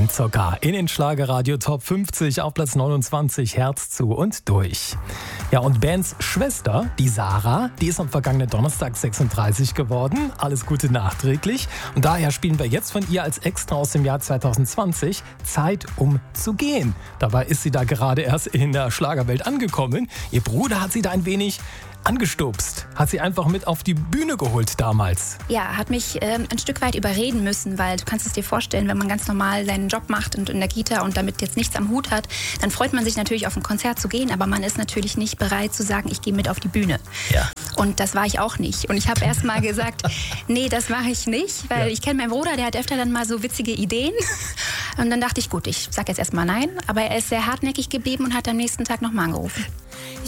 Zucker in den Schlagerradio Top 50 auf Platz 29, Herz zu und durch. Ja, und Bens Schwester, die Sarah, die ist am vergangenen Donnerstag 36 geworden. Alles Gute nachträglich. Und daher spielen wir jetzt von ihr als Extra aus dem Jahr 2020 Zeit, um zu gehen. Dabei ist sie da gerade erst in der Schlagerwelt angekommen. Ihr Bruder hat sie da ein wenig angestupst, hat sie einfach mit auf die Bühne geholt damals. Ja, hat mich ein Stück weit überreden müssen, weil du kannst es dir vorstellen, wenn man ganz normal seinen Job macht und in der Kita und damit jetzt nichts am Hut hat, dann freut man sich natürlich auf ein Konzert zu gehen, aber man ist natürlich nicht bereit zu sagen, ich gehe mit auf die Bühne. Ja. Und das war ich auch nicht. Und ich habe erst mal gesagt, nee, das mache ich nicht, weil ich kenne meinen Bruder, der hat öfter dann mal so witzige Ideen. Und dann dachte ich, gut, ich sage jetzt erstmal nein, aber er ist sehr hartnäckig geblieben und hat am nächsten Tag nochmal angerufen.